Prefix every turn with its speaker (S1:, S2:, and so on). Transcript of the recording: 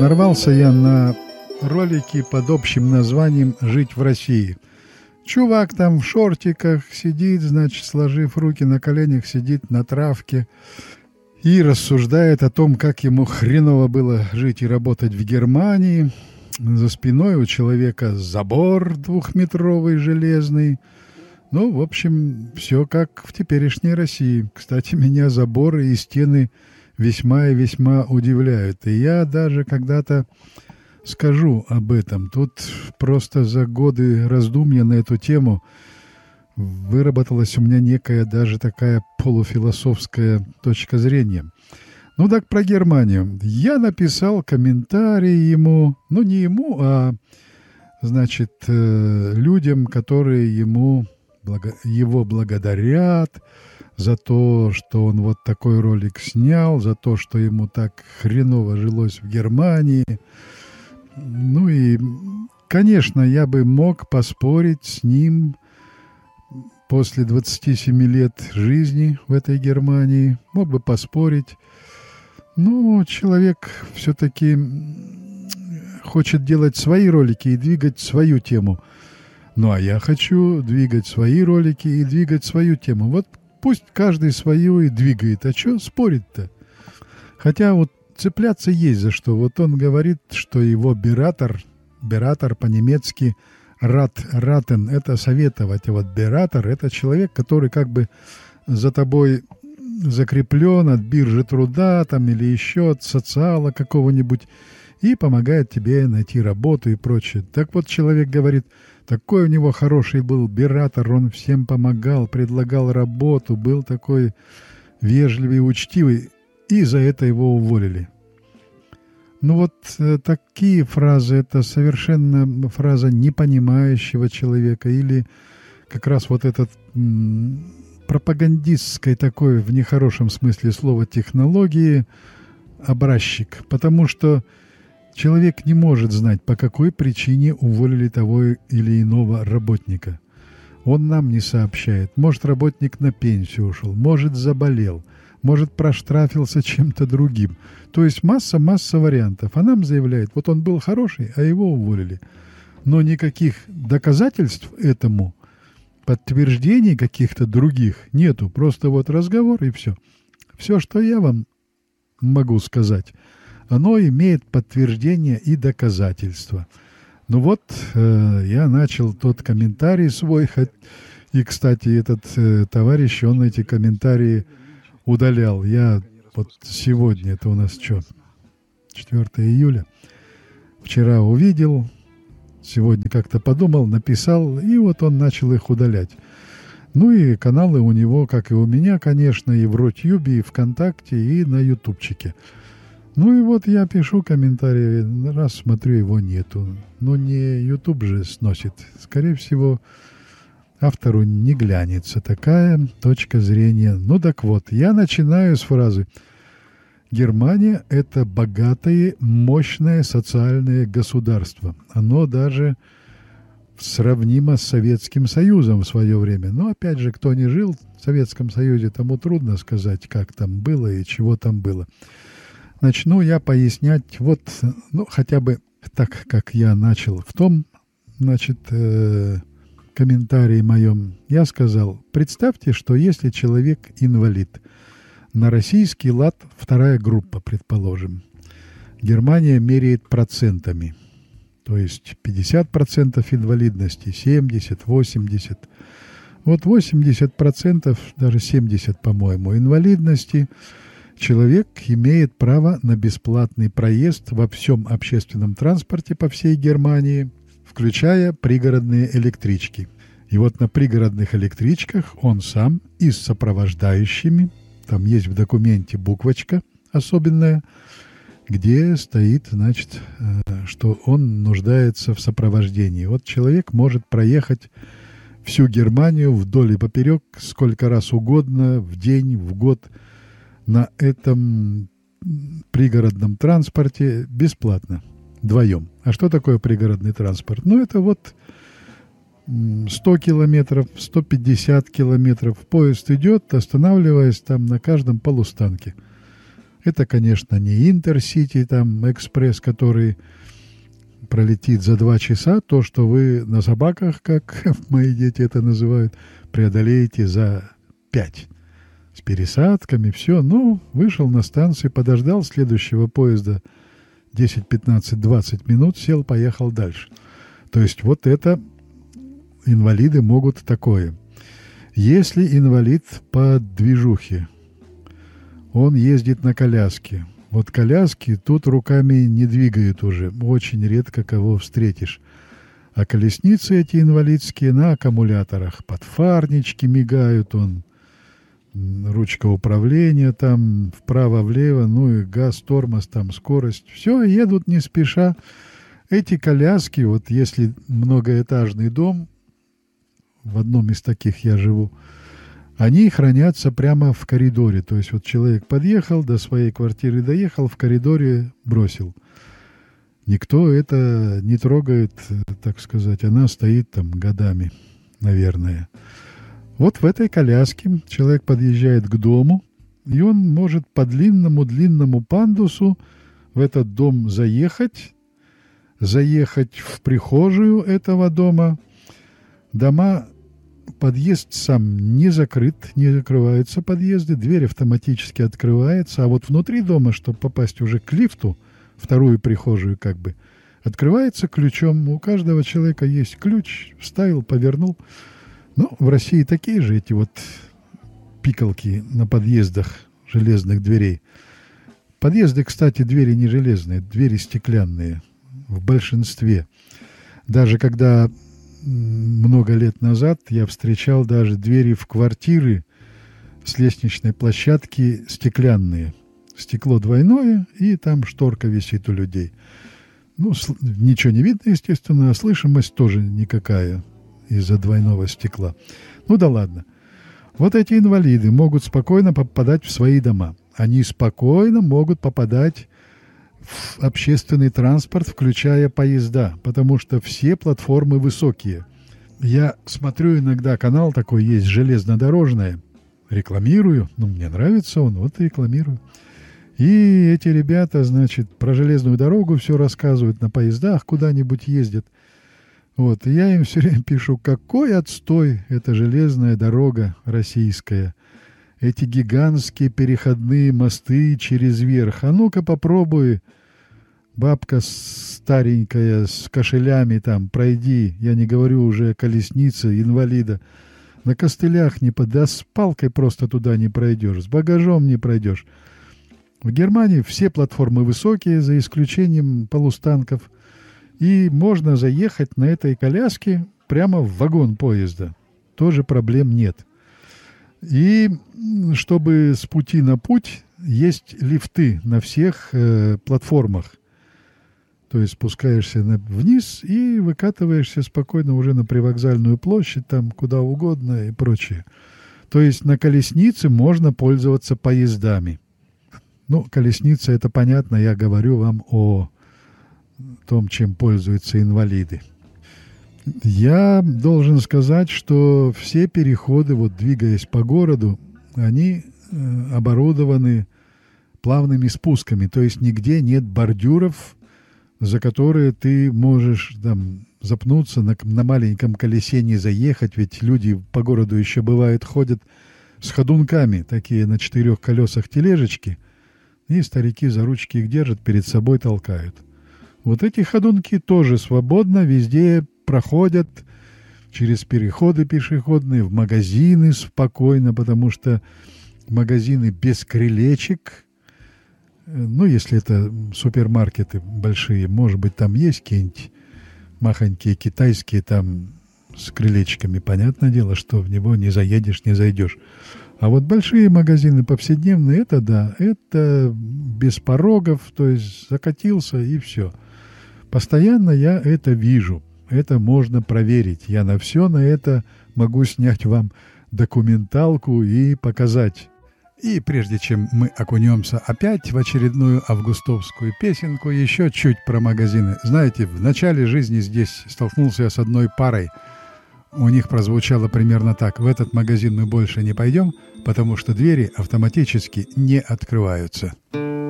S1: Нарвался я на ролики под общим названием «Жить в России». Чувак там в шортиках сидит, значит, сложив руки на коленях, сидит на травке и рассуждает о том, как ему хреново было жить и работать в Германии. За спиной у человека забор двухметровый железный. Ну, в общем, все как в теперешней России. Кстати, меня заборы и стены весьма и весьма удивляют. И я даже когда-то скажу об этом. Тут просто за годы раздумья на эту тему выработалась у меня некая даже такая полуфилософская точка зрения. Ну так про Германию. Я написал комментарий ему, ну не ему, а, значит, людям, которые его благодарят за то, что он вот такой ролик снял, за то, что ему так хреново жилось в Германии. Ну и, конечно, я бы мог поспорить с ним после 27 лет жизни в этой Германии. Мог бы поспорить. Но человек все-таки хочет делать свои ролики и двигать свою тему. Ну, а я хочу двигать свои ролики и двигать свою тему. Вот пусть каждый свою и двигает. А что спорить-то? Хотя вот цепляться есть за что. Вот он говорит, что его бератор по-немецки ратен, это советовать. А вот бератор — это человек, который как бы за тобой закреплен от биржи труда там, или еще от социала какого-нибудь и помогает тебе найти работу и прочее. Так вот, человек говорит, такой у него хороший был бератор, он всем помогал, предлагал работу, был такой вежливый, учтивый, и за это его уволили. Ну вот такие фразы, это совершенно фраза непонимающего человека или как раз вот этот пропагандистской такой, в нехорошем смысле слова, технологии образчик. Потому что человек не может знать, по какой причине уволили того или иного работника. Он нам не сообщает. Может, работник на пенсию ушел, может, заболел, может, проштрафился чем-то другим. То есть масса вариантов. А нам заявляет, вот он был хороший, а его уволили. Но никаких доказательств этому, подтверждений каких-то других нету. Просто вот разговор и все. Все, что я вам могу сказать, оно имеет подтверждение и доказательства. Ну вот, я начал тот комментарий свой. И, кстати, этот товарищ, он эти комментарии удалял. Я вот сегодня, это у нас что, 4 июля, вчера увидел, сегодня как-то подумал, написал, и вот он начал их удалять. Ну и каналы у него, как и у меня, конечно, и в Рутюбе, и ВКонтакте, и на Ютубчике. Ну и вот я пишу комментарии, раз смотрю, его нету. Но не Ютуб же сносит. Скорее всего, автору не глянется такая точка зрения. Ну так вот, я начинаю с фразы: Германия — это богатое, мощное социальное государство. Оно даже сравнимо с Советским Союзом в свое время. Но опять же, кто не жил в Советском Союзе, тому трудно сказать, как там было и чего там было. Начну я пояснять вот, ну, хотя бы так, как я начал в том, значит, комментарии моем. Я сказал, представьте, что если человек инвалид, на российский лад вторая группа, предположим, Германия меряет процентами, то есть 50% инвалидности, 70, 80. Вот 80%, даже 70, по-моему, инвалидности, человек имеет право на бесплатный проезд во всем общественном транспорте по всей Германии, включая пригородные электрички. И вот на пригородных электричках он сам и с сопровождающими, там есть в документе буквочка особенная, где стоит, значит, что он нуждается в сопровождении. Вот человек может проехать всю Германию вдоль и поперек сколько раз угодно, в день, в год, на этом пригородном транспорте бесплатно, вдвоем. А что такое пригородный транспорт? Ну, это вот 100 километров, 150 километров. Поезд идет, останавливаясь там на каждом полустанке. Это, конечно, не Интерсити, там, экспресс, который пролетит за 2 часа. То, что вы на собаках, как мои дети это называют, преодолеете за 5. С пересадками, все. Ну, вышел на станцию, подождал следующего поезда 10, 15, 20 минут, сел, поехал дальше. То есть вот это инвалиды могут такое. Если инвалид по движухе, он ездит на коляске. Вот коляски тут руками не двигают уже. Очень редко кого встретишь. А колесницы эти инвалидские на аккумуляторах. Подфарнички мигают, ручка управления там вправо-влево, ну и газ, тормоз, там скорость. Все, едут не спеша. Эти коляски, вот если многоэтажный дом, в одном из таких я живу, они хранятся прямо в коридоре. То есть вот человек подъехал, до своей квартиры доехал, в коридоре бросил. Никто это не трогает, так сказать. Она стоит там годами, наверное. Вот в этой коляске человек подъезжает к дому, и он может по длинному пандусу в этот дом заехать в прихожую этого дома. Подъезд сам не закрыт, не закрываются подъезды, дверь автоматически открывается, а вот внутри дома, чтобы попасть уже к лифту, вторую прихожую как бы, открывается ключом. У каждого человека есть ключ, вставил, повернул. Ну, в России такие же эти вот пикалки на подъездах железных дверей. Подъезды, кстати, двери не железные, двери стеклянные в большинстве. Даже когда много лет назад я встречал даже двери в квартиры с лестничной площадки стеклянные. Стекло двойное, и там шторка висит у людей. Ну, ничего не видно, естественно, а слышимость тоже никакая из-за двойного стекла. Ну да ладно. Вот эти инвалиды могут спокойно попадать в свои дома. Они спокойно могут попадать в общественный транспорт, включая поезда, потому что все платформы высокие. Я смотрю иногда, канал такой есть, железнодорожный, рекламирую, мне нравится он, вот рекламирую. И эти ребята, значит, про железную дорогу все рассказывают, на поездах куда-нибудь ездят. Вот, и я им все время пишу, какой отстой эта железная дорога российская. Эти гигантские переходные мосты через верх. А ну-ка попробуй, бабка старенькая с кошелями там, пройди. Я не говорю уже о колеснице инвалида. На костылях да с палкой просто туда не пройдешь, с багажом не пройдешь. В Германии все платформы высокие, за исключением полустанков. И можно заехать на этой коляске прямо в вагон поезда. Тоже проблем нет. И чтобы с пути на путь, есть лифты на всех платформах. То есть спускаешься вниз и выкатываешься спокойно уже на привокзальную площадь, там куда угодно и прочее. То есть на колеснице можно пользоваться поездами. Ну, колесница, это понятно, я говорю вам о том, чем пользуются инвалиды. Я должен сказать, что все переходы, вот двигаясь по городу, они оборудованы плавными спусками, то есть нигде нет бордюров, за которые ты можешь там запнуться, на маленьком колесе не заехать, ведь люди по городу еще бывает ходят с ходунками, такие на 4 колесах тележечки, и старики за ручки их держат, перед собой толкают. Вот эти ходунки тоже свободно везде проходят, через переходы пешеходные, в магазины спокойно, потому что магазины без крылечек, ну, если это супермаркеты большие, может быть, там есть какие-нибудь махонькие китайские там с крылечками. Понятное дело, что в него не заедешь, не зайдешь. А вот большие магазины повседневные, это да, это без порогов, то есть закатился и все. Постоянно я это вижу, это можно проверить. Я на все на это могу снять вам документалку и показать. И прежде чем мы окунемся опять в очередную августовскую песенку, еще чуть про магазины. Знаете, в начале жизни здесь столкнулся я с одной парой. У них прозвучало примерно так: в этот магазин мы больше не пойдем, потому что двери автоматически не открываются.